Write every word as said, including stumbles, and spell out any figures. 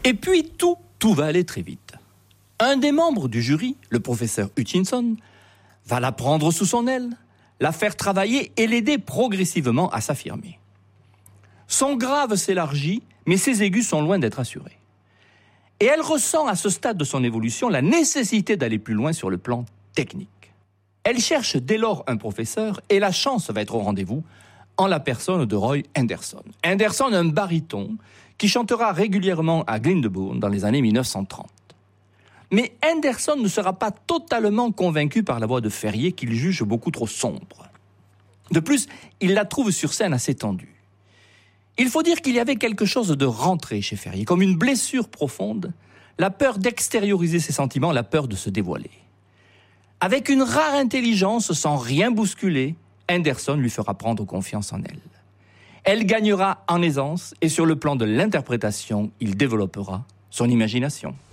Et puis tout, tout va aller très vite. Un des membres du jury, le professeur Hutchinson, va la prendre sous son aile, la faire travailler et l'aider progressivement à s'affirmer. Son grave s'élargit, mais ses aigus sont loin d'être assurés. Et elle ressent à ce stade de son évolution la nécessité d'aller plus loin sur le plan technique. Elle cherche dès lors un professeur et la chance va être au rendez-vous en la personne de Roy Henderson. Henderson, un baryton qui chantera régulièrement à Glyndebourne dans les années mille neuf cent trente. Mais Henderson ne sera pas totalement convaincu par la voix de Ferrier qu'il juge beaucoup trop sombre. De plus, il la trouve sur scène assez tendue. Il faut dire qu'il y avait quelque chose de rentré chez Ferrier, comme une blessure profonde, la peur d'extérioriser ses sentiments, la peur de se dévoiler. Avec une rare intelligence, sans rien bousculer, Henderson lui fera prendre confiance en elle. Elle gagnera en aisance et sur le plan de l'interprétation, il développera son imagination.